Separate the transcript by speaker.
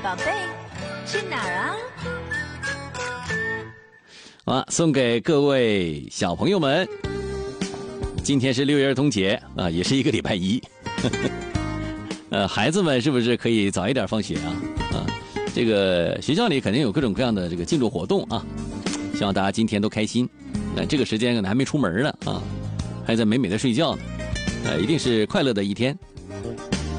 Speaker 1: 宝贝，去哪儿啊？
Speaker 2: 好了，送给各位小朋友们。今天是6月儿童节啊，也是一个礼拜一。孩子们是不是可以早一点放学啊？这个学校里肯定有各种各样的这个庆祝活动啊，希望大家今天都开心。这个时间可能还没出门呢啊，还在美美的睡觉呢，一定是快乐的一天。